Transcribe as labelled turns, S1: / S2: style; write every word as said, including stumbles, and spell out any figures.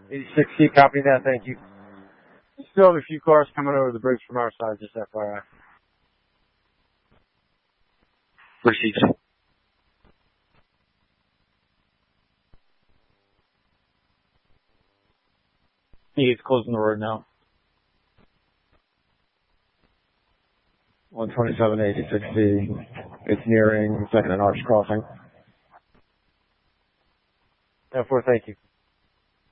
S1: eighty-six C, copy that, thank you. Still have a few cars coming over the bridge from our side, just F Y I.
S2: Received.
S3: He's closing the road now.
S1: one twenty-seven eighty-six C. It's nearing second and Arch crossing. ten four, thank you.